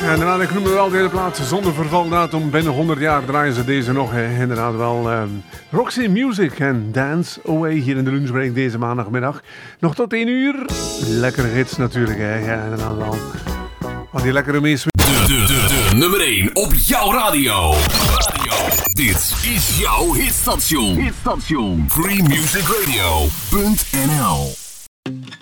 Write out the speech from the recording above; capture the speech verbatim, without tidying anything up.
Ja, inderdaad, ik noemde wel deze plaats zonder vervaldatum. Binnen honderd jaar draaien ze deze nog. Hè. Inderdaad wel. Um, Roxy Music en Dance Away hier in de lunchbreak deze maandagmiddag. Nog tot één uur. Lekkere hits natuurlijk. Hè. Ja, inderdaad wel. Wat die lekkere mees. De, de, de, de nummer één op jouw radio. radio. Dit is jouw hitstation. Hitstation. free music radio punt n l